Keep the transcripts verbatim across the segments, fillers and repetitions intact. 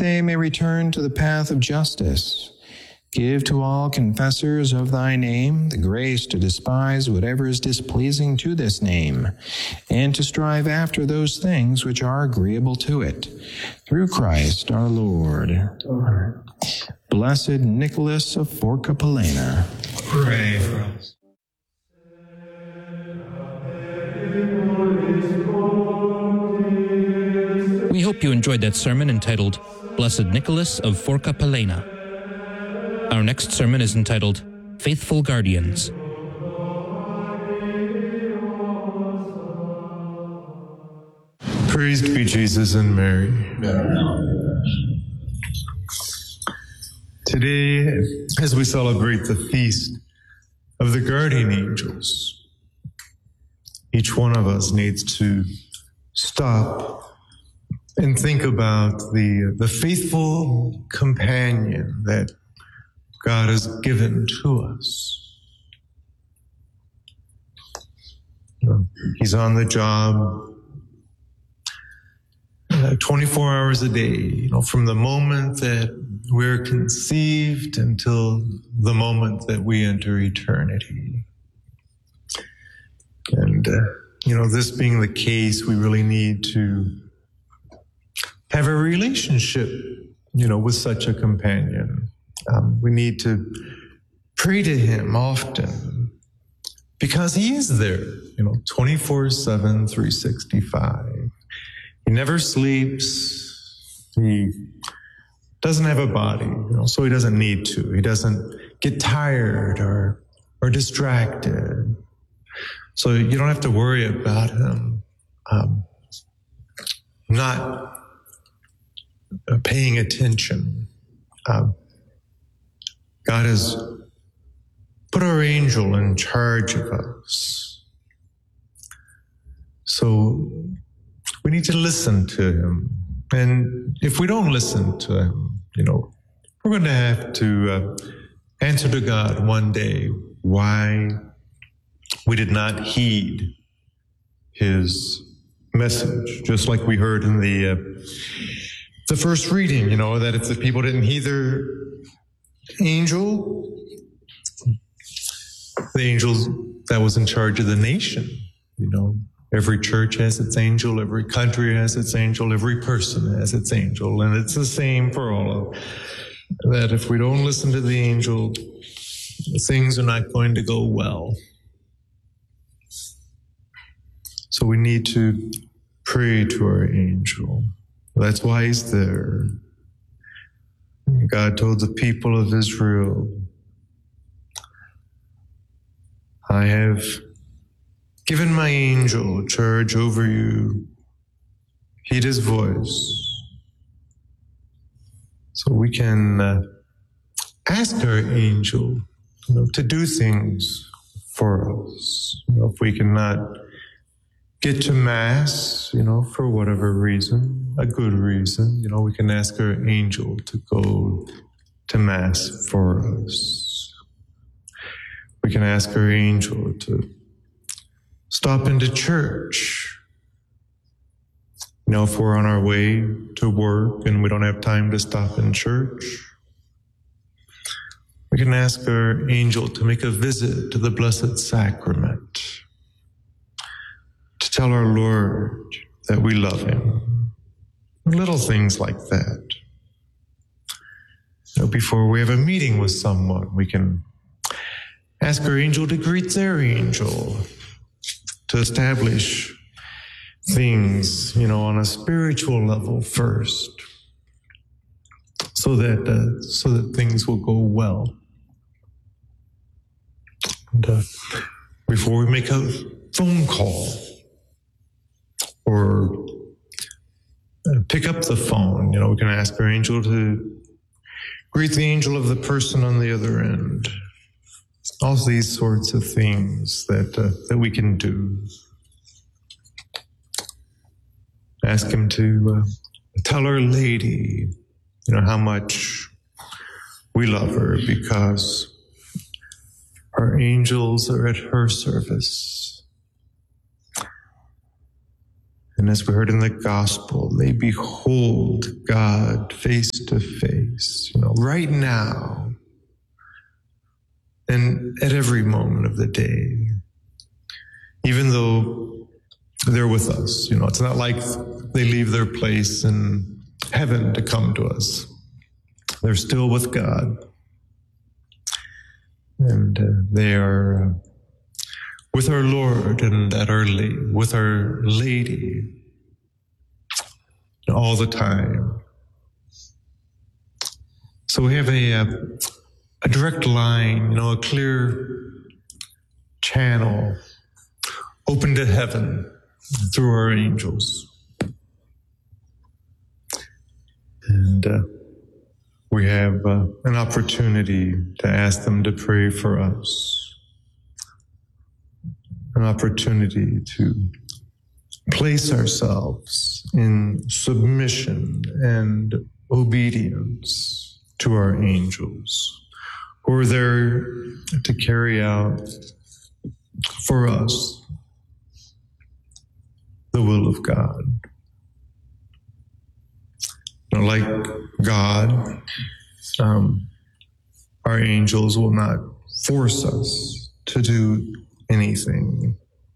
they may return to the path of justice. Give to all confessors of thy name the grace to despise whatever is displeasing to this name, and to strive after those things which are agreeable to it. Through Christ our Lord. Lord. Blessed Nicholas of Forcapellena, pray for us. We hope you enjoyed that sermon entitled Blessed Nicholas of Forcapellena. Our next sermon is entitled Faithful Guardians. Praised be Jesus and Mary. Today, as we celebrate the feast of the guardian angels, each one of us needs to stop and think about the, the faithful companion that God has given to us. He's on the job uh, twenty-four hours a day, you know, from the moment that we're conceived until the moment that we enter eternity. And, uh, you know, this being the case, we really need to have a relationship, you know, with such a companion. Um, we need to pray to him often because he is there, you know, twenty-four seven, three sixty-five. He never sleeps. He doesn't have a body, you know, so he doesn't need to. He doesn't get tired or, or distracted. So you don't have to worry about him um, not paying attention. Um, God has put our angel in charge of us. So we need to listen to him. And if we don't listen to him, you know, we're going to have to uh, answer to God one day why we did not heed his message, just like we heard in the uh, the first reading, you know, that if the people didn't heed their angel, the angel that was in charge of the nation, you know, every church has its angel, every country has its angel, every person has its angel, and it's the same for all of that. If we don't listen to the angel, things are not going to go well. So we need to pray to our angel. That's why he's there. God told the people of Israel, I have given my angel charge over you. Heed his voice. So we can uh, ask our angel, you know, to do things for us. You know, if we cannot get to Mass, you know, for whatever reason, a good reason, you know, we can ask our angel to go to Mass for us. We can ask our angel to stop into church. You know, if we're on our way to work and we don't have time to stop in church, we can ask our angel to make a visit to the Blessed Sacrament, to tell our Lord that we love him. Little things like that. You know, before we have a meeting with someone, we can ask our angel to greet their angel, to establish things, you know, on a spiritual level first, so that uh, so that things will go well. And, uh, before we make a phone call or uh, pick up the phone, you know, we can ask our angel to greet the angel of the person on the other end. All these sorts of things that uh, that we can do. Ask him to uh, tell Our Lady, you know, how much we love her, because our angels are at her service. And as we heard in the gospel, they behold God face to face, you know, right now and at every moment of the day, even though they're with us. You know, it's not like they leave their place in heaven to come to us. They're still with God. And uh, they are uh, with our Lord and at our la- with our Lady all the time. So we have a, a, a direct line, you know, a clear channel open to heaven through our angels. And uh, we have uh, an opportunity to ask them to pray for us, an opportunity to place ourselves in submission and obedience to our angels, who are there to carry out for us the will of God. You know, like God, um, our angels will not force us to do anything.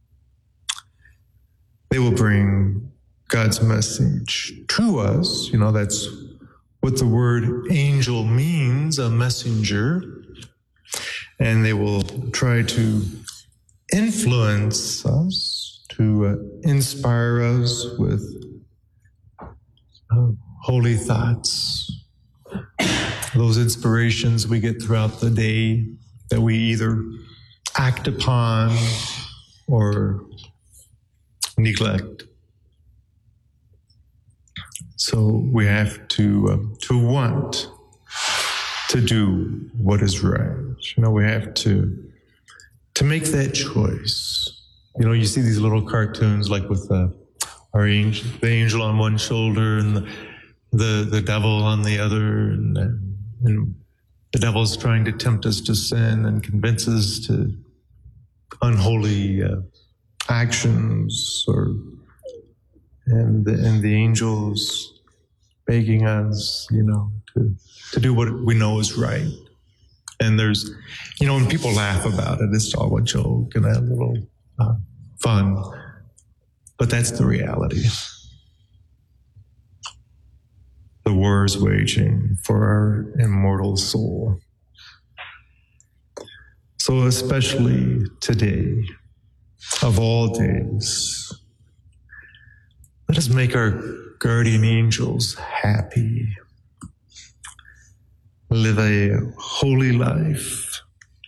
They will bring God's message to us. You know, that's what the word angel means, a messenger. And they will try to influence us, to uh, inspire us with uh, holy thoughts, those inspirations we get throughout the day that we either act upon or neglect. So we have to uh, to want to do what is right. You know, we have to to make that choice. You know, you see these little cartoons like with the our angel, the angel on one shoulder and the the, the devil on the other, and, and the devil's trying to tempt us to sin and convince us to unholy uh, actions, or and the, and the angels begging us, you know, to to do what we know is right. And there's, you know, when people laugh about it, it's all a joke and a little uh, fun, but that's the reality. The war is waging for our immortal soul. So especially today, of all days, let us make our guardian angels happy. Live a holy life.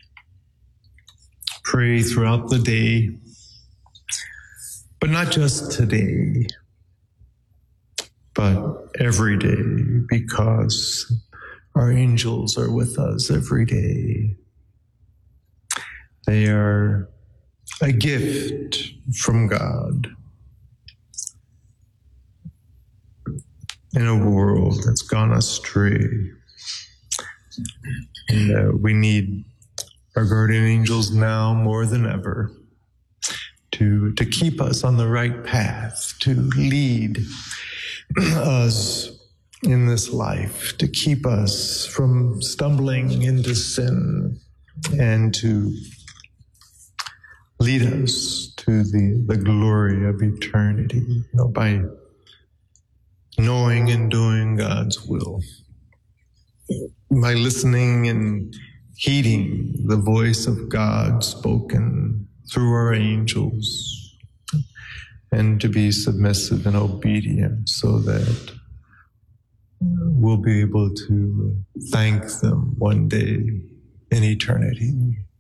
Pray throughout the day, but not just today, but every day, because our angels are with us every day. They are a gift from God in a world that's gone astray. And uh, we need our guardian angels now more than ever to, to keep us on the right path, to lead us in this life, to keep us from stumbling into sin, and to lead us to the, the glory of eternity, you know, by knowing and doing God's will, by listening and heeding the voice of God spoken through our angels, and to be submissive and obedient so that we'll be able to thank them one day in eternity.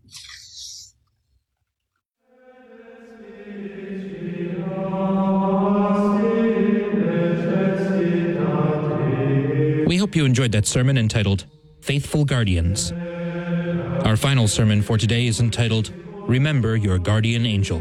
We hope you enjoyed that sermon entitled Faithful Guardians. Our final sermon for today is entitled Remember Your Guardian Angel.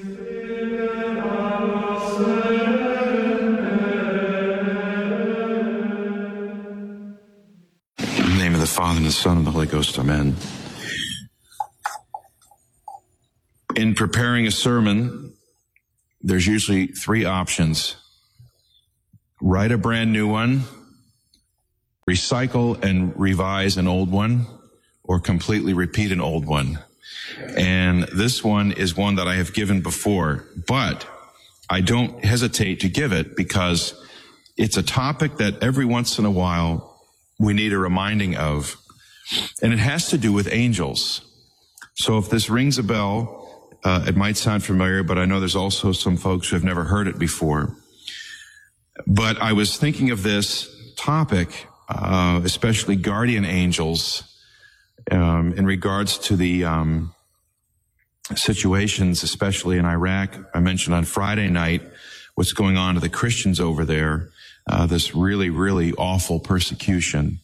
In the name of the Father, and the Son, and the Holy Ghost, amen. In preparing a sermon there's usually three options. Write a brand new one, recycle and revise an old one, or completely repeat an old one. And this one is one that I have given before, but I don't hesitate to give it because it's a topic that every once in a while we need a reminding of, and it has to do with angels. So if this rings a bell, uh, it might sound familiar, but I know there's also some folks who have never heard it before. But I was thinking of this topic, uh, especially guardian angels, um, in regards to the um, situations, especially in Iraq. I mentioned on Friday night what's going on to the Christians over there, uh, this really, really awful persecution.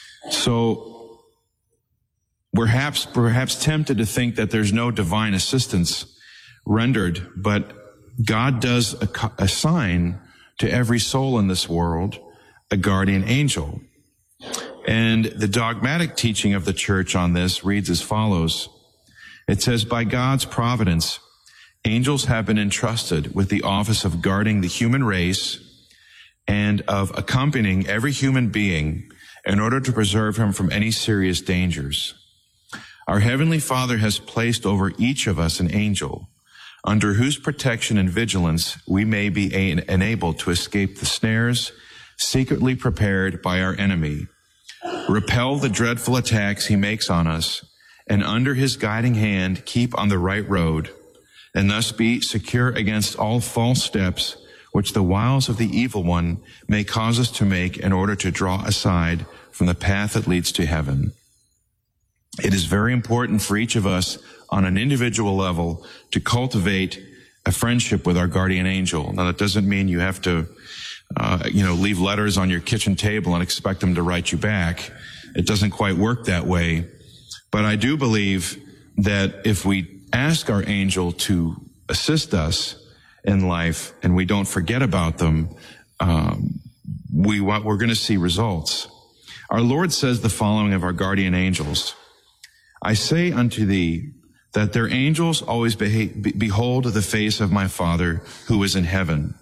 So we're perhaps, perhaps tempted to think that there's no divine assistance rendered, but God does assign to every soul in this world a guardian angel. And the dogmatic teaching of the church on this reads as follows. It says, by God's providence, angels have been entrusted with the office of guarding the human race and of accompanying every human being in order to preserve him from any serious dangers. Our Heavenly Father has placed over each of us an angel, under whose protection and vigilance we may be enabled to escape the snares secretly prepared by our enemy, repel the dreadful attacks he makes on us, and under his guiding hand keep on the right road, and thus be secure against all false steps which the wiles of the evil one may cause us to make in order to draw aside from the path that leads to heaven. It is very important for each of us on an individual level to cultivate a friendship with our guardian angel. Now, that doesn't mean you have to, uh, you know, leave letters on your kitchen table and expect them to write you back. It doesn't quite work that way. But I do believe that if we ask our angel to assist us in life and we don't forget about them, um, we want, we're going to see results. Our Lord says the following of our guardian angels. I say unto thee that their angels always beha- behold the face of my Father who is in heaven.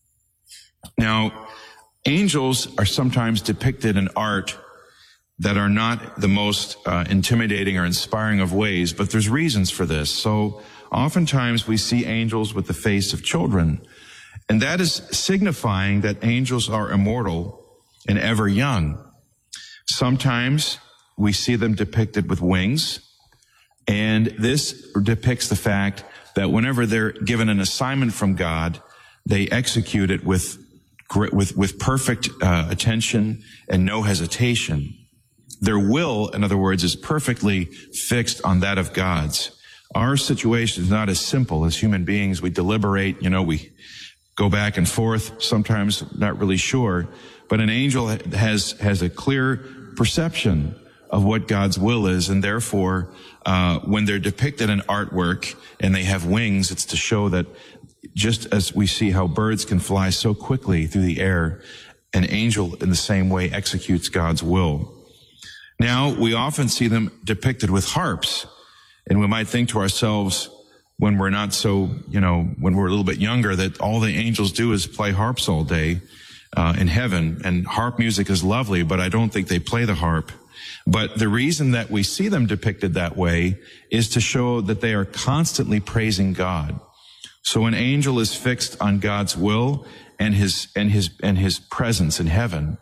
Now, angels are sometimes depicted in art that are not the most uh, intimidating or inspiring of ways, but there's reasons for this. So oftentimes we see angels with the face of children, and that is signifying that angels are immortal and ever young. Sometimes we see them depicted with wings, and this depicts the fact that whenever they're given an assignment from God, they execute it with with with perfect uh, attention and no hesitation. Their will, in other words, is perfectly fixed on that of God's. Our situation is not as simple as human beings. We deliberate, you know, we go back and forth, sometimes not really sure. But an angel has has a clear perception of what God's will is, and therefore, uh, when they're depicted in artwork and they have wings, it's to show that just as we see how birds can fly so quickly through the air, an angel in the same way executes God's will. Now, we often see them depicted with harps, and we might think to ourselves, when we're not so, you know, when we're a little bit younger, that all the angels do is play harps all day uh, in heaven, and harp music is lovely, but I don't think they play the harp. But the reason that we see them depicted that way is to show that they are constantly praising God. So an angel is fixed on God's will and his and his and his presence in heaven.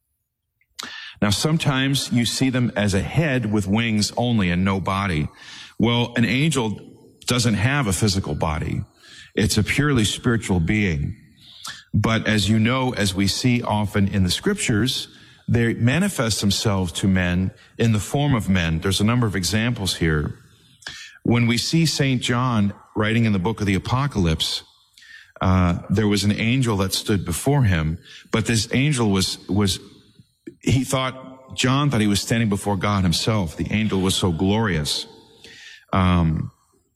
Now, sometimes you see them as a head with wings only and no body. Well, an angel doesn't have a physical body. It's a purely spiritual being. But as you know, as we see often in the scriptures, they manifest themselves to men in the form of men. There's a number of examples here. When we see Saint John writing in the book of the Apocalypse, uh, there was an angel that stood before him, but this angel was, was, he thought, John thought he was standing before God himself. The angel was so glorious. Um,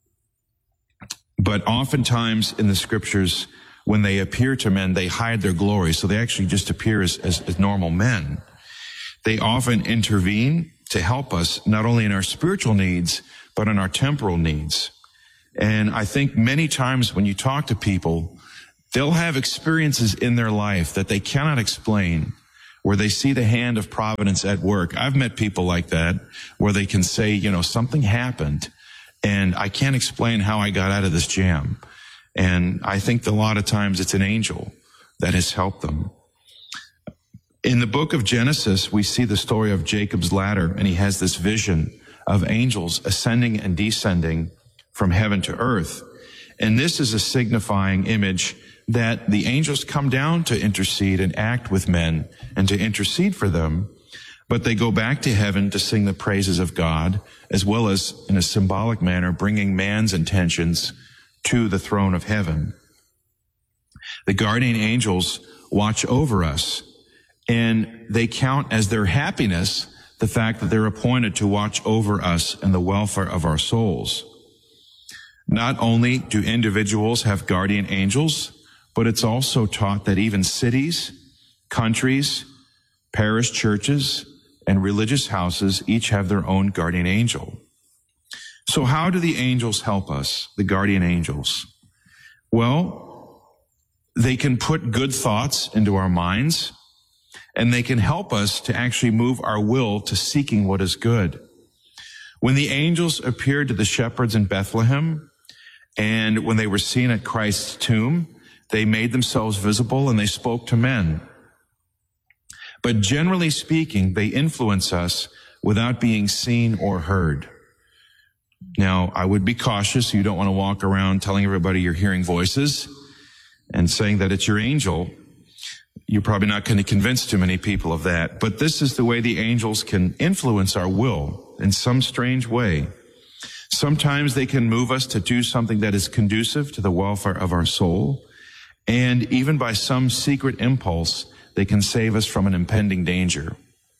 but oftentimes in the scriptures, when they appear to men, they hide their glory. So they actually just appear as, as, as normal men. They often intervene to help us, not only in our spiritual needs, but in our temporal needs. And I think many times when you talk to people, they'll have experiences in their life that they cannot explain, where they see the hand of providence at work. I've met people like that, where they can say, you know, something happened, and I can't explain how I got out of this jam. And I think a lot of times it's an angel that has helped them. In the book of Genesis, we see the story of Jacob's ladder, and he has this vision of angels ascending and descending from heaven to earth. And this is a signifying image that the angels come down to intercede and act with men and to intercede for them, but they go back to heaven to sing the praises of God, as well as in a symbolic manner, bringing man's intentions to the throne of heaven. The guardian angels watch over us, and they count as their happiness the fact that they're appointed to watch over us and the welfare of our souls. Not only do individuals have guardian angels, but it's also taught that even cities, countries, parish churches, and religious houses each have their own guardian angel. So how do the angels help us, the guardian angels? Well, they can put good thoughts into our minds, and they can help us to actually move our will to seeking what is good. When the angels appeared to the shepherds in Bethlehem, and when they were seen at Christ's tomb, they made themselves visible and they spoke to men. But generally speaking, they influence us without being seen or heard. Now, I would be cautious. You don't want to walk around telling everybody you're hearing voices and saying that it's your angel. You're probably not going to convince too many people of that. But this is the way the angels can influence our will in some strange way. Sometimes they can move us to do something that is conducive to the welfare of our soul. And even by some secret impulse, they can save us from an impending danger.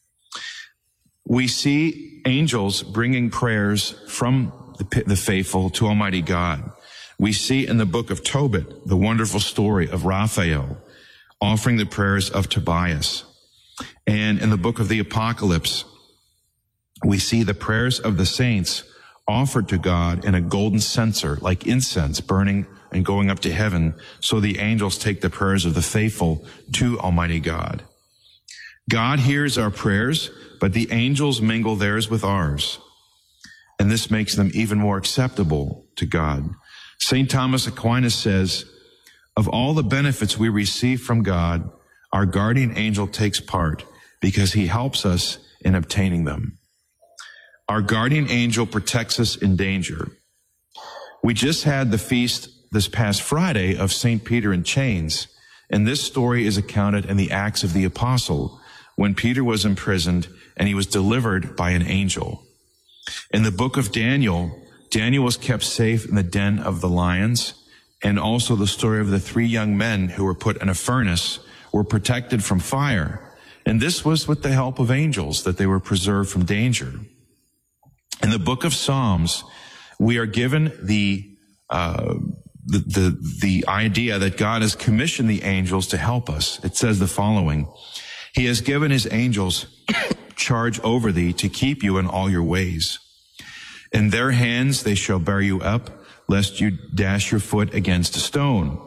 We see angels bringing prayers from the, the faithful to Almighty God. We see in the book of Tobit the wonderful story of Raphael offering the prayers of Tobias. And in the book of the Apocalypse, we see the prayers of the saints offered to God in a golden censer, like incense, burning and going up to heaven. So the angels take the prayers of the faithful to Almighty God. God hears our prayers, but the angels mingle theirs with ours. And this makes them even more acceptable to God. Saint Thomas Aquinas says, of all the benefits we receive from God, our guardian angel takes part because he helps us in obtaining them. Our guardian angel protects us in danger. We just had the feast this past Friday of Saint Peter in chains, and this story is accounted in the Acts of the Apostle when Peter was imprisoned and he was delivered by an angel. In the book of Daniel, Daniel was kept safe in the den of the lions, and also the story of the three young men who were put in a furnace were protected from fire. And this was with the help of angels that they were preserved from danger. In the book of Psalms, we are given the, uh, the, the, the idea that God has commissioned the angels to help us. It says the following: He has given his angels charge over thee to keep you in all your ways. In their hands they shall bear you up, lest you dash your foot against a stone.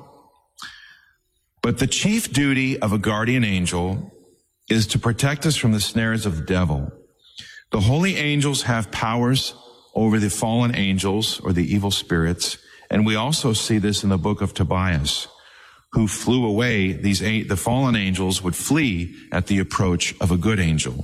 But the chief duty of a guardian angel is to protect us from the snares of the devil. The holy angels have powers over the fallen angels or the evil spirits, and we also see this in the book of Tobias, who flew away. These the fallen angels would flee at the approach of a good angel.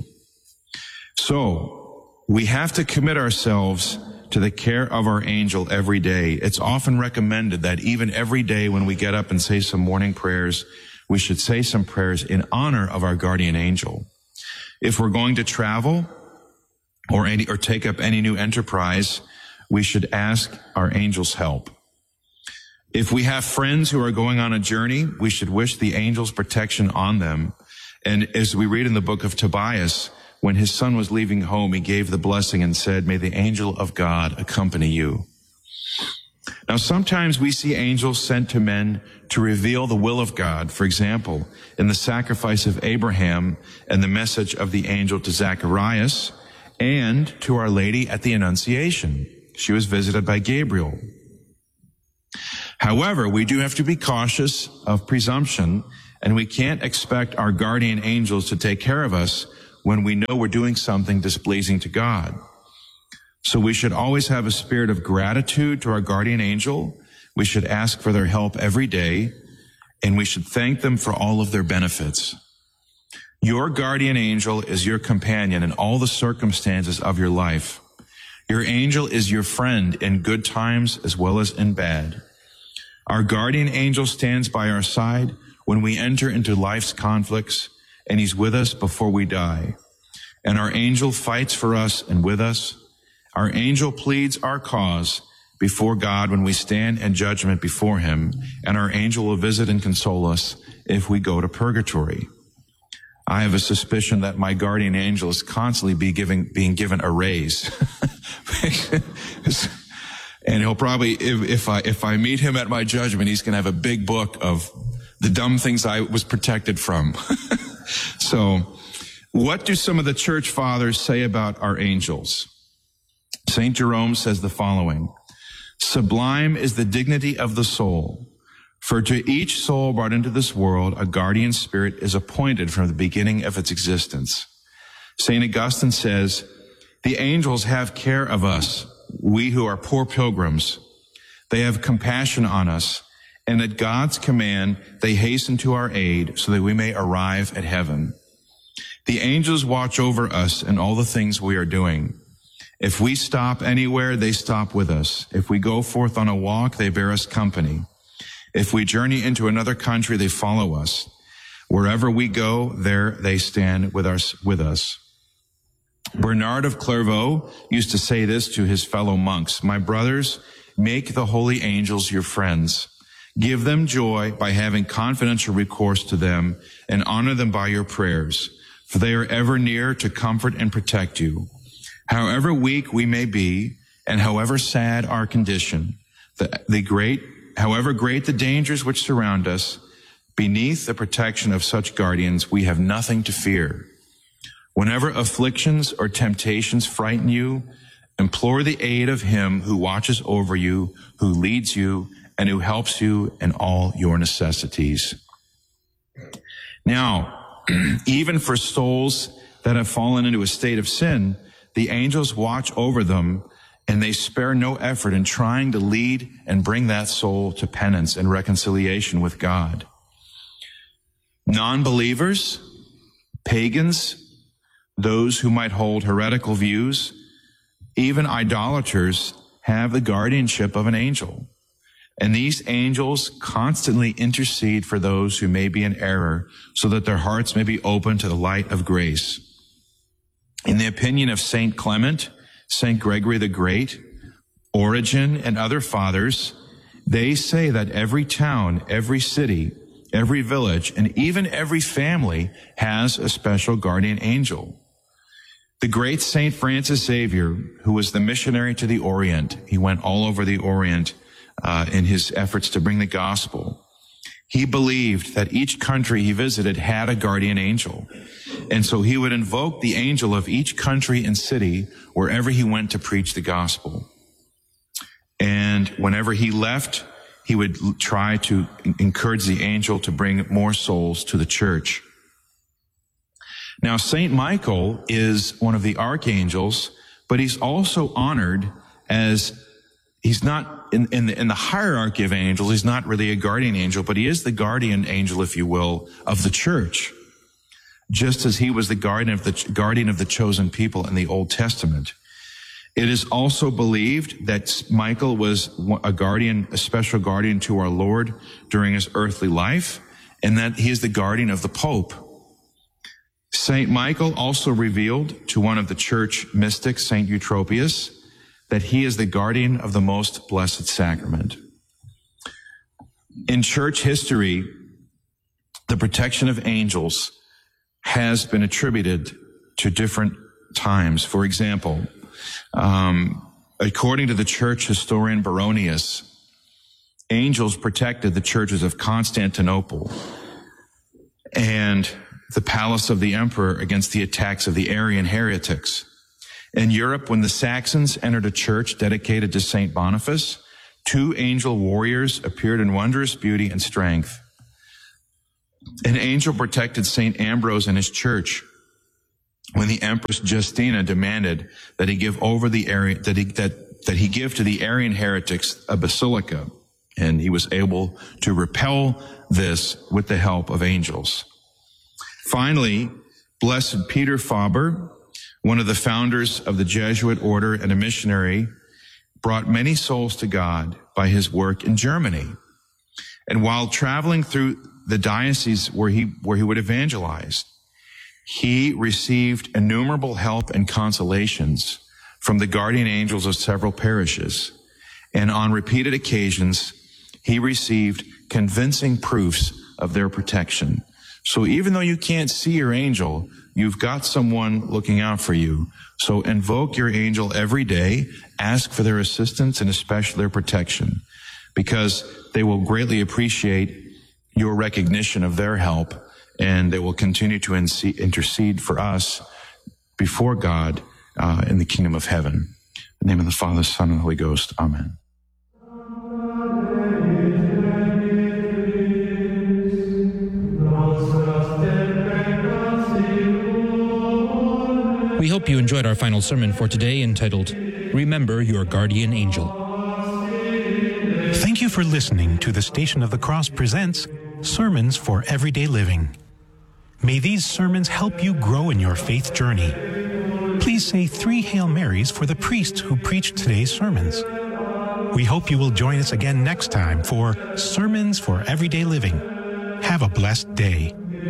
So we have to commit ourselves to the care of our angel every day. It's often recommended that even every day when we get up and say some morning prayers, we should say some prayers in honor of our guardian angel. If we're going to travel or any, or take up any new enterprise, we should ask our angel's help. If we have friends who are going on a journey, we should wish the angel's protection on them. And as we read in the book of Tobias, when his son was leaving home, he gave the blessing and said, "May the angel of God accompany you." Now, sometimes we see angels sent to men to reveal the will of God. For example, in the sacrifice of Abraham and the message of the angel to Zacharias, and to Our Lady at the Annunciation. She was visited by Gabriel. However, we do have to be cautious of presumption, and we can't expect our guardian angels to take care of us when we know we're doing something displeasing to God. So we should always have a spirit of gratitude to our guardian angel. We should ask for their help every day, and we should thank them for all of their benefits. Your guardian angel is your companion in all the circumstances of your life. Your angel is your friend in good times as well as in bad. Our guardian angel stands by our side when we enter into life's conflicts, and he's with us before we die. And our angel fights for us and with us. Our angel pleads our cause before God when we stand in judgment before him, and our angel will visit and console us if we go to purgatory. I have a suspicion that my guardian angel is constantly be giving, being given a raise. And he'll probably, if, if I, if I meet him at my judgment, he's going to have a big book of the dumb things I was protected from. So, what do some of the church fathers say about our angels? Saint Jerome says the following: "Sublime is the dignity of the soul, for to each soul brought into this world, a guardian spirit is appointed from the beginning of its existence." Saint Augustine says, "The angels have care of us, we who are poor pilgrims. They have compassion on us, and at God's command, they hasten to our aid so that we may arrive at heaven. The angels watch over us in all the things we are doing. If we stop anywhere, they stop with us. If we go forth on a walk, they bear us company. If we journey into another country, they follow us. Wherever we go, there they stand with us, with us." Bernard of Clairvaux used to say this to his fellow monks: "My brothers, make the holy angels your friends. Give them joy by having confidential recourse to them, and honor them by your prayers, for they are ever near to comfort and protect you. However weak we may be, and however sad our condition, the, the great, however great the dangers which surround us, beneath the protection of such guardians, we have nothing to fear. Whenever afflictions or temptations frighten you, implore the aid of him who watches over you, who leads you, and who helps you in all your necessities." Now, even for souls that have fallen into a state of sin, the angels watch over them, and they spare no effort in trying to lead and bring that soul to penance and reconciliation with God. Non-believers, pagans, those who might hold heretical views, even idolaters, have the guardianship of an angel. And these angels constantly intercede for those who may be in error, so that their hearts may be open to the light of grace. In the opinion of Saint Clement, Saint Gregory the Great, Origen, and other fathers, they say that every town, every city, every village, and even every family has a special guardian angel. The great Saint Francis Xavier, who was the missionary to the Orient, he went all over the Orient uh, in his efforts to bring the gospel. He believed that each country he visited had a guardian angel. And so he would invoke the angel of each country and city wherever he went to preach the gospel. And whenever he left, he would try to encourage the angel to bring more souls to the church. Now, Saint Michael is one of the archangels, but he's also honored as, he's not in, in, the, in the hierarchy of angels, he's not really a guardian angel, but he is the guardian angel, if you will, of the church, just as he was the guardian of the guardian of the chosen people in the Old Testament. It is also believed that Michael was a guardian, a special guardian to our Lord during his earthly life, and that he is the guardian of the Pope. Saint Michael also revealed to one of the church mystics, Saint Eutropius, that he is the guardian of the most blessed sacrament. In church history, the protection of angels has been attributed to different times. For example, um, according to the church historian Baronius, angels protected the churches of Constantinople and the palace of the emperor against the attacks of the Arian heretics. In Europe, when the Saxons entered a church dedicated to Saint Boniface, two angel warriors appeared in wondrous beauty and strength. An angel protected Saint Ambrose and his church when the Empress Justina demanded that he give over the Arian, that he, that, that he give to the Arian heretics a basilica. And he was able to repel this with the help of angels. Finally, Blessed Peter Faber, one of the founders of the Jesuit order and a missionary, brought many souls to God by his work in Germany. And while traveling through the diocese where he, where he would evangelize, he received innumerable help and consolations from the guardian angels of several parishes. And on repeated occasions, he received convincing proofs of their protection. So even though you can't see your angel, you've got someone looking out for you. So invoke your angel every day, ask for their assistance and especially their protection, because they will greatly appreciate your recognition of their help, and they will continue to intercede for us before God uh, in the kingdom of heaven. In the name of the Father, Son, and Holy Ghost. Amen. We hope you enjoyed our final sermon for today, entitled, Remember Your Guardian Angel. Thank you for listening to the Station of the Cross presents Sermons for Everyday Living. May these sermons help you grow in your faith journey. Please say three Hail Marys for the priest who preached today's sermons. We hope you will join us again next time for Sermons for Everyday Living. Have a blessed day.